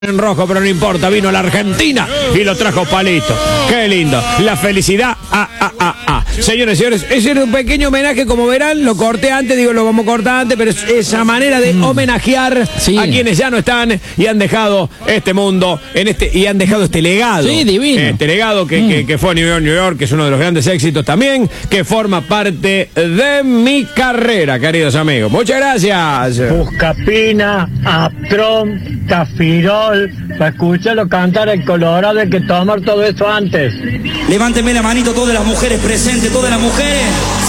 En rojo, pero no importa, vino a la Argentina y lo trajo Palito. Qué lindo, la felicidad. Señores, ese era un pequeño homenaje, como verán, lo corté antes, digo, lo vamos a cortar antes, pero es esa manera de homenajear a quienes ya no están y han dejado este mundo y han dejado este legado. Sí, divino. Este legado que fue New York, que es uno de los grandes éxitos también, que forma parte de mi carrera, queridos amigos. Muchas gracias. Buscapina, Astrón, Tafirol, para escucharlo cantar el Colorado, hay que tomar todo eso antes. Levánteme la manito todas las mujeres presentes, todas las mujeres.